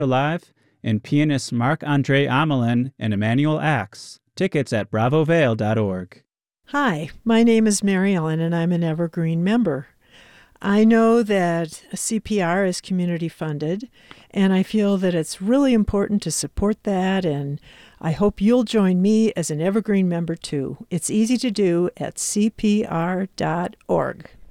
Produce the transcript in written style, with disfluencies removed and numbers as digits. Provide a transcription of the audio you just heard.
Live and pianists Marc-Andre Amelin and Emmanuel Axe. Tickets at bravovale.org. Hi, my name is Mary Ellen, and I'm an Evergreen member. I know that CPR is community funded, and I feel that it's really important to support that, and I hope you'll join me as an Evergreen member too. It's easy to do at cpr.org.